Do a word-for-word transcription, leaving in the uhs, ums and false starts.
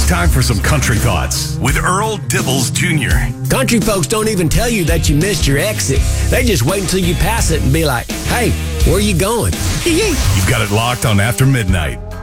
Time for some country thoughts with Earl Dibbles Junior Country folks don't even tell you that you missed your exit. They just wait until you pass it and be like, hey, where are you going? You've got it locked on After Midnight.